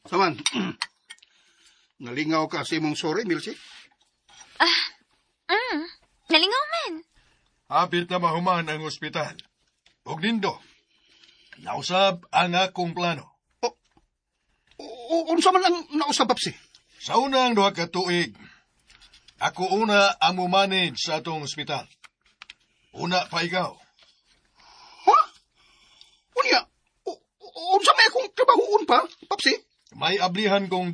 Saman, nalingaw ka sa imong sorry, Milsi? Nalingaw man. Hapit na mahuman ang ospital. Og nindo, nausab ang akong plano. Unsa man ang nausab, Papsi? Sa unang 2 ka tuig, ako una ang mumanage sa atong ospital. Una pa ikaw. Ha? Unya, unsa may akong trabahoon pa, Papsi? May ablihan kong